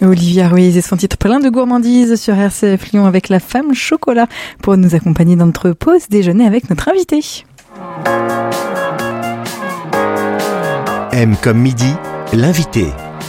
Olivia Ruiz et son titre plein de gourmandise sur RCF Lyon avec la femme chocolat pour nous accompagner dans notre pause déjeuner avec notre invité. M comme midi, l'invité.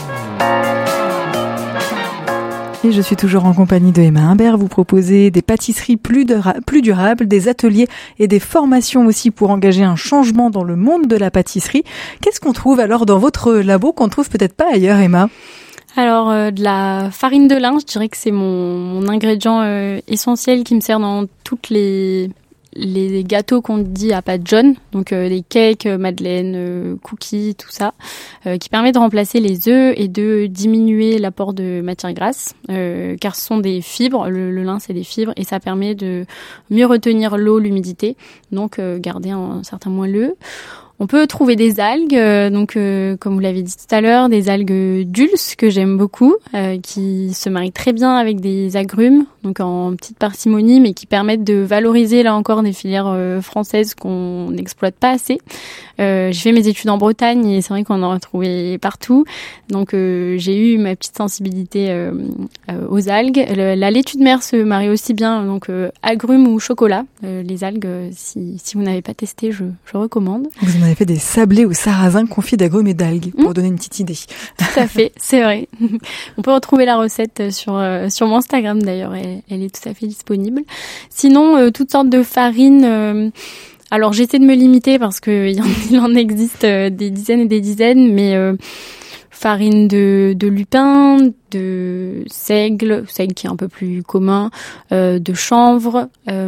Et je suis toujours en compagnie de Emma Humbert. Vous proposez des pâtisseries plus durables, des ateliers et des formations aussi pour engager un changement dans le monde de la pâtisserie. Qu'est-ce qu'on trouve alors dans votre labo qu'on trouve peut-être pas ailleurs, Emma ? Alors, de la farine de lin, je dirais que c'est mon ingrédient essentiel qui me sert dans toutes les gâteaux qu'on dit à pâte jaune, donc les cakes, madeleines, cookies, tout ça, qui permet de remplacer les œufs et de diminuer l'apport de matières grasses, car ce sont des fibres, le lin c'est des fibres, et ça permet de mieux retenir l'eau, l'humidité, donc garder un certain moelleux. On peut trouver des algues, comme vous l'avez dit tout à l'heure, des algues dulces que j'aime beaucoup, qui se marient très bien avec des agrumes, donc en petite parcimonie, mais qui permettent de valoriser là encore des filières françaises qu'on n'exploite pas assez. J'ai fait mes études en Bretagne et c'est vrai qu'on en a trouvé partout, donc j'ai eu ma petite sensibilité aux algues. La laitue de mer se marie aussi bien, donc agrumes ou chocolat. Les algues, si vous n'avez pas testé, je recommande. Vous en avez fait des sablés au sarrasin confits d'agrumes et d'algues, pour donner une petite idée. Tout à fait, c'est vrai. On peut retrouver la recette sur mon Instagram d'ailleurs, elle est tout à fait disponible. Sinon, toutes sortes de farines. Alors j'essaie de me limiter parce que il en existe des dizaines et des dizaines, mais farine de lupin, de seigle qui est un peu plus commun, de chanvre,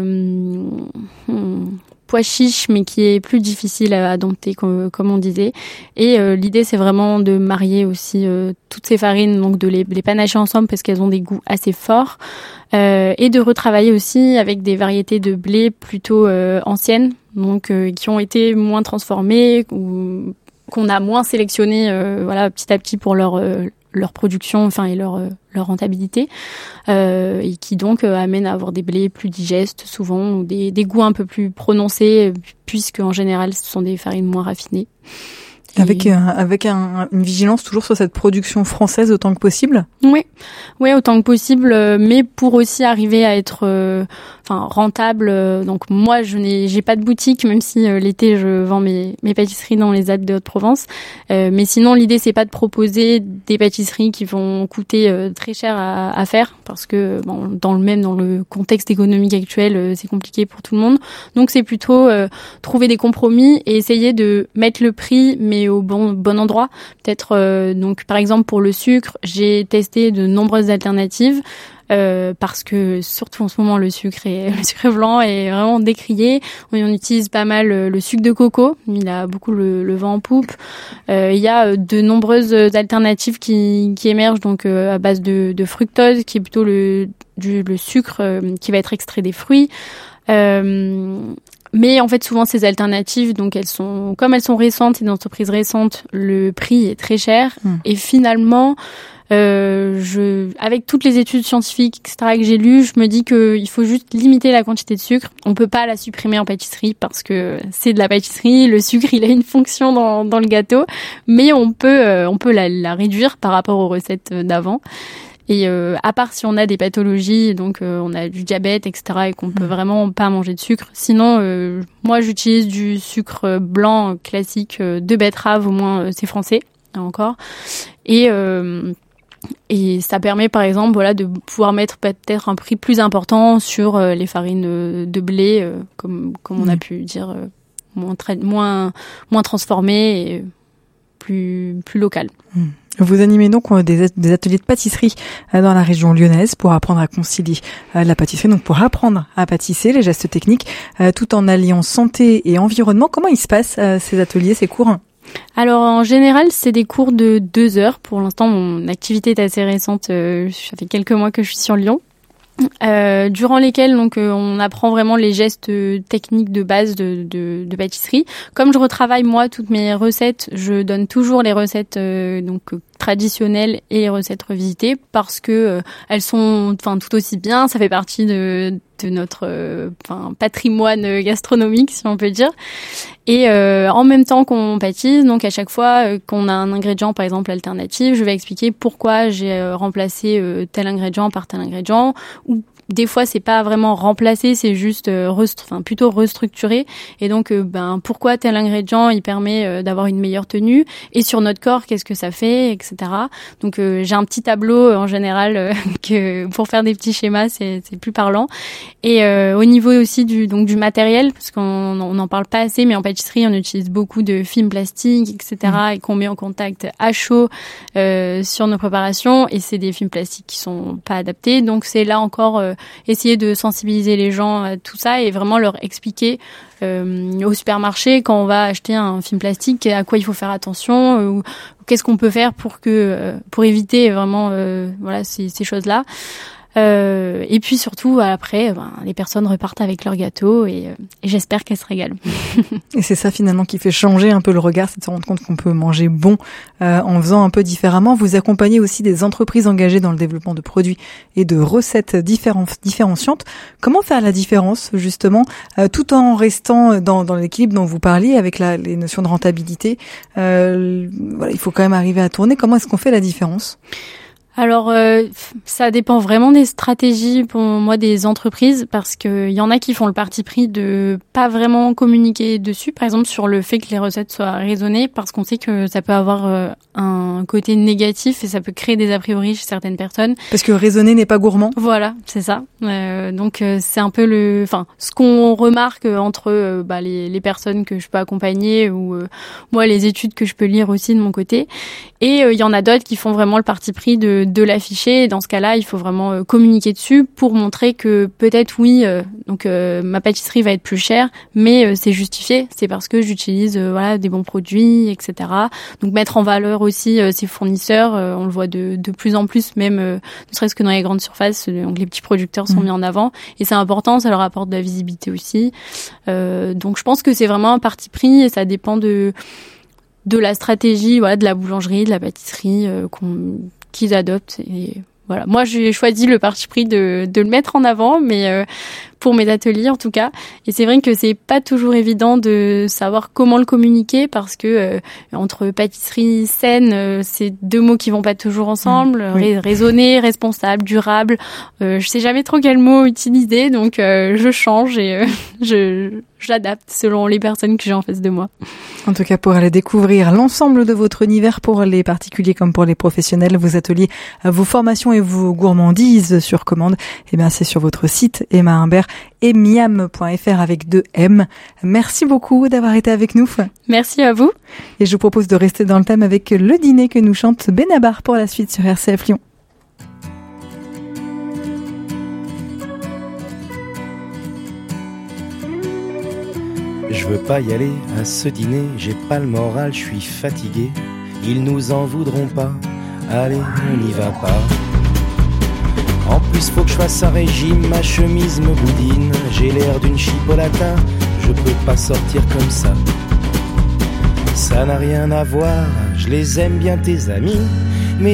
pois chiche, mais qui est plus difficile à dompter, comme on disait. Et l'idée, c'est vraiment de marier aussi toutes ces farines, donc de les panacher ensemble parce qu'elles ont des goûts assez forts, et de retravailler aussi avec des variétés de blé plutôt anciennes, donc qui ont été moins transformées ou qu'on a moins sélectionnées, petit à petit pour leur production, et leur rentabilité, et qui donc amène à avoir des blés plus digestes souvent, ou des goûts un peu plus prononcés, puisque en général ce sont des farines moins raffinées. Avec une vigilance toujours sur cette production française autant que possible. Oui, autant que possible, mais pour aussi arriver à être rentable. Donc moi, j'ai pas de boutique, même si l'été je vends mes pâtisseries dans les Alpes de Haute-Provence. Mais sinon, l'idée c'est pas de proposer des pâtisseries qui vont coûter très cher à faire, parce que dans le contexte économique actuel, c'est compliqué pour tout le monde. Donc c'est plutôt trouver des compromis et essayer de mettre le prix, mais au bon endroit. Peut-être donc par exemple pour le sucre, j'ai testé de nombreuses alternatives. Parce que surtout en ce moment le sucre blanc est vraiment décrié. On utilise pas mal le sucre de coco, il a beaucoup le vent en poupe. Il y a de nombreuses alternatives qui émergent, donc à base de fructose, qui est plutôt le sucre qui va être extrait des fruits. Mais en fait, souvent, ces alternatives, donc comme elles sont récentes, c'est une entreprise récente, le prix est très cher. Et finalement, avec toutes les études scientifiques, etc., que j'ai lues, je me dis qu'il faut juste limiter la quantité de sucre. On peut pas la supprimer en pâtisserie parce que c'est de la pâtisserie. Le sucre, il a une fonction dans le gâteau, mais on peut la réduire par rapport aux recettes d'avant. Et à part si on a des pathologies, donc on a du diabète, etc., et qu'on peut vraiment pas manger de sucre. Sinon, moi, j'utilise du sucre blanc classique de betterave, au moins c'est français, là encore. Et ça permet, par exemple, de pouvoir mettre peut-être un prix plus important sur les farines de blé, comme on a pu dire, moins transformées et plus locales. Vous animez donc des ateliers de pâtisserie dans la région lyonnaise pour apprendre à concilier la pâtisserie, donc pour apprendre à pâtisser, les gestes techniques, tout en alliant santé et environnement. Comment il se passe ces ateliers, ces cours ? Alors en général, c'est des cours de 2 heures. Pour l'instant, mon activité est assez récente. Ça fait quelques mois que je suis sur Lyon. Durant lesquels donc on apprend vraiment les gestes techniques de base de pâtisserie. Comme je retravaille moi toutes mes recettes, je donne toujours les recettes traditionnelles et les recettes revisitées parce que elles sont tout aussi bien, ça fait partie de notre patrimoine gastronomique, si on peut dire. Et en même temps qu'on pâtisse, donc à chaque fois qu'on a un ingrédient par exemple alternatif, je vais expliquer pourquoi j'ai remplacé tel ingrédient par tel ingrédient, ou des fois c'est pas vraiment remplacé, c'est juste plutôt restructuré, et donc pourquoi tel ingrédient il permet d'avoir une meilleure tenue, et sur notre corps qu'est-ce que ça fait, etc. Donc j'ai un petit tableau en général que pour faire des petits schémas c'est plus parlant. Et au niveau aussi du matériel, parce qu'on n'en parle pas assez, mais en pâtisserie on utilise beaucoup de films plastiques, etc. et qu'on met en contact à chaud sur nos préparations, et c'est des films plastiques qui sont pas adaptés, donc c'est là encore essayer de sensibiliser les gens à tout ça et vraiment leur expliquer au supermarché quand on va acheter un film plastique à quoi il faut faire attention, ou qu'est-ce qu'on peut faire pour éviter vraiment ces choses-là. Et puis surtout après les personnes repartent avec leur gâteau et j'espère qu'elles se régalent. Et c'est ça finalement qui fait changer un peu le regard, c'est de se rendre compte qu'on peut manger bon en faisant un peu différemment. Vous accompagnez aussi des entreprises engagées dans le développement de produits et de recettes différenciantes. Comment faire la différence justement tout en restant dans l'équilibre dont vous parliez avec les notions de rentabilité. Il faut quand même arriver à tourner. Comment est-ce qu'on fait la différence ? Alors, ça dépend vraiment des stratégies pour moi des entreprises, parce que y en a qui font le parti pris de pas vraiment communiquer dessus, par exemple sur le fait que les recettes soient raisonnées, parce qu'on sait que ça peut avoir un côté négatif et ça peut créer des a priori chez certaines personnes. Parce que raisonner n'est pas gourmand. Voilà, c'est ça. Donc c'est un peu ce qu'on remarque entre les personnes que je peux accompagner ou moi les études que je peux lire aussi de mon côté. Et il y en a d'autres qui font vraiment le parti pris de l'afficher. Et dans ce cas-là, il faut vraiment communiquer dessus pour montrer que peut-être ma pâtisserie va être plus chère, mais c'est justifié. C'est parce que j'utilise des bons produits, etc. Donc mettre en valeur aussi ces fournisseurs, on le voit de plus en plus, même ne serait-ce que dans les grandes surfaces. Donc les petits producteurs sont mis en avant et c'est important, ça leur apporte de la visibilité aussi. Donc je pense que c'est vraiment un parti pris et ça dépend de la stratégie, de la boulangerie, de la pâtisserie qu'ils adoptent. Et voilà, moi j'ai choisi le parti pris de le mettre en avant, mais pour mes ateliers en tout cas. Et c'est vrai que c'est pas toujours évident de savoir comment le communiquer, parce que entre pâtisserie saine, c'est deux mots qui vont pas toujours ensemble. Raisonner, responsable, durable. Je sais jamais trop quel mot utiliser, donc je change et j'adapte selon les personnes que j'ai en face de moi. En tout cas, pour aller découvrir l'ensemble de votre univers pour les particuliers comme pour les professionnels, vos ateliers, vos formations et vos gourmandises sur commande, c'est sur votre site Emma Humbert et miam.fr avec 2 M. Merci beaucoup d'avoir été avec nous. Merci à vous. Et je vous propose de rester dans le thème avec le dîner que nous chante Benabar pour la suite sur RCF Lyon. Je veux pas y aller à ce dîner, j'ai pas le moral, je suis fatigué. Ils nous en voudront pas, allez, on n'y va pas. En plus faut que je fasse un régime, ma chemise me boudine. J'ai l'air d'une chipolata, je peux pas sortir comme ça. Ça n'a rien à voir, je les aime bien tes amis, mais